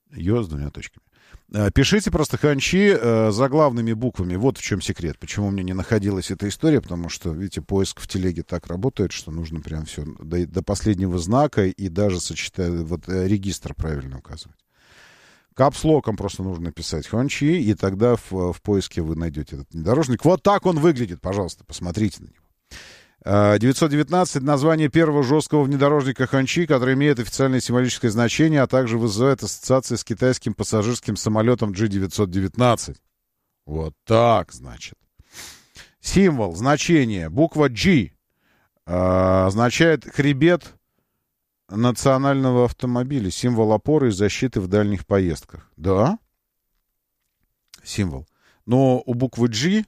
Йо с двумя точками. Пишите просто ханчи заглавными буквами. Вот в чем секрет. Почему у меня не находилась эта история. Потому что, видите, поиск в телеге так работает, что нужно прям все до последнего знака и даже сочетать, вот регистр правильно указывать. Капслоком просто нужно писать ханчи, и тогда в поиске вы найдете этот внедорожник. Вот так он выглядит, пожалуйста, посмотрите на него. 919 — название первого жесткого внедорожника ханчи, который имеет официальное символическое значение, а также вызывает ассоциации с китайским пассажирским самолетом G919. Вот так, значит. Символ, значение, буква G означает хребет национального автомобиля, символ опоры и защиты в дальних поездках. Да? Символ. Но у буквы G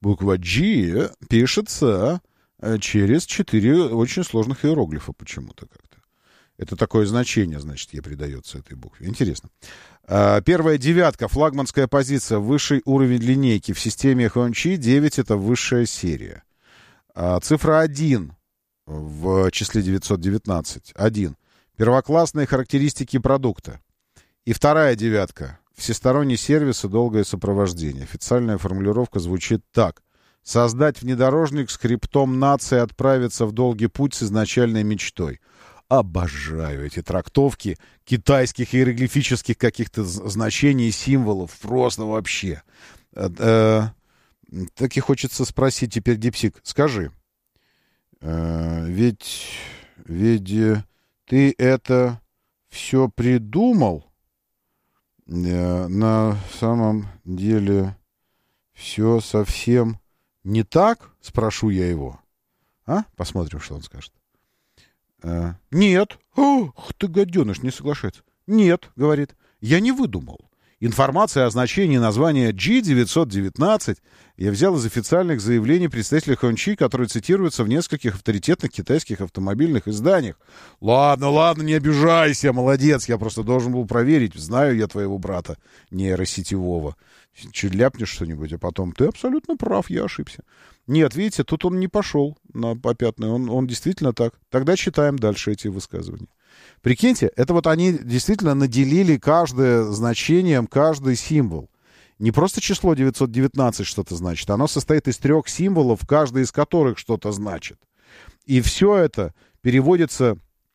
пишется через 4 очень сложных иероглифа почему-то как-то. Это такое значение, значит, ей придается этой букве. Интересно. Первая девятка, флагманская позиция, высший уровень линейки. В системе Хончи 9 — это высшая серия. Цифра 1 в числе 919. 1. Первоклассные характеристики продукта. И вторая девятка. Всесторонний сервис и долгое сопровождение. Официальная формулировка звучит так. Создать внедорожник с хребтом нации, отправиться в долгий путь с изначальной мечтой. Обожаю эти трактовки китайских иероглифических каких-то значений, символов. Просто вообще. Так и хочется спросить теперь, Дипсик, скажи, ведь ты это все придумал? На самом деле все совсем не так? Спрошу я его. Посмотрим, что он скажет. Нет. Ох, ты гаденыш, не соглашается. Нет, говорит, я не выдумал. Информация о значении названия G919 я взял из официальных заявлений представителей Хончи, которые цитируются в нескольких авторитетных китайских автомобильных изданиях. Ладно, не обижайся, молодец, я просто должен был проверить, знаю я твоего брата нейросетевого. Чуть ляпнешь что-нибудь, а потом ты абсолютно прав, я ошибся. Нет, видите, тут он не пошел на попятный, он действительно так. Тогда читаем дальше эти высказывания. Прикиньте, это вот они действительно наделили каждое значением, каждый символ. Не просто число 919 что-то значит, оно состоит из 3 символов, каждый из которых что-то значит. И все это переводится,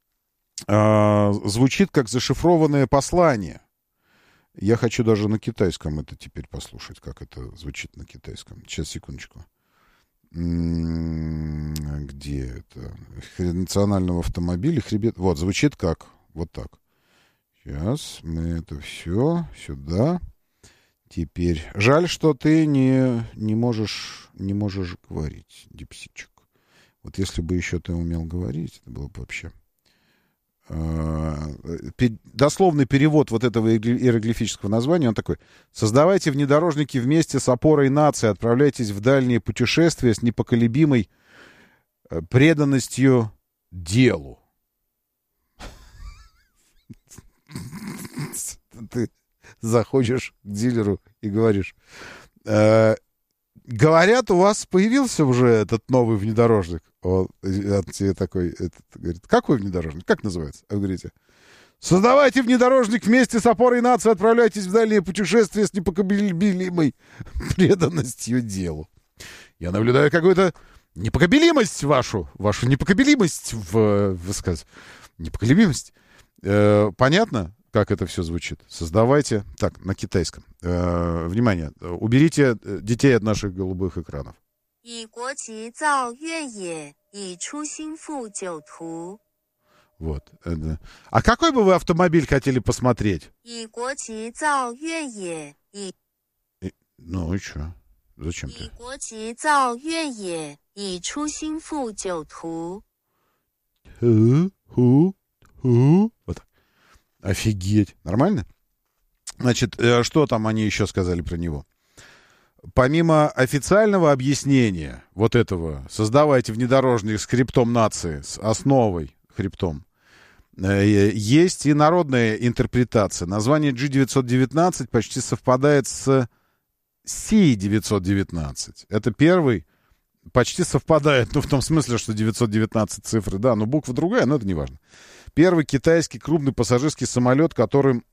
звучит как зашифрованное послание. Я хочу даже на китайском это теперь послушать, как это звучит на китайском. Сейчас, секундочку. Где это? Национального автомобиля, хребет. Вот, звучит как? Вот так. Сейчас мы это все сюда. Теперь. Жаль, что ты не можешь говорить, Дипсичек. Вот если бы еще ты умел говорить, это было бы вообще... Дословный перевод вот этого иероглифического названия, он такой: создавайте внедорожники вместе с опорой нации, отправляйтесь в дальние путешествия с непоколебимой преданностью делу. Ты заходишь к дилеру и говоришь: говорят, у вас появился уже этот новый внедорожник. Он тебе такой, говорит: какой внедорожник? Как называется? А вы говорите: создавайте внедорожник вместе с опорой нации, отправляйтесь в дальние путешествия с непоколебимой преданностью делу. Я наблюдаю какую-то непоколебимость вашу непоколебимость в высказывании. Непоколебимость. Понятно, как это все звучит? Создавайте. Так, на китайском. Внимание, уберите детей от наших голубых экранов. Вот. А какой бы вы автомобиль хотели посмотреть? Ну и что? Зачем ты? Вот так. Офигеть. Нормально? Значит, что там они еще сказали про него? Помимо официального объяснения вот этого, создавайте внедорожник с хребтом нации, с основой хребтом, есть и народная интерпретация. Название G919 почти совпадает с C919. Это первый, почти совпадает, ну, в том смысле, что 919 цифры, да, но буква другая, но это не важно. Первый китайский крупный пассажирский самолет, которым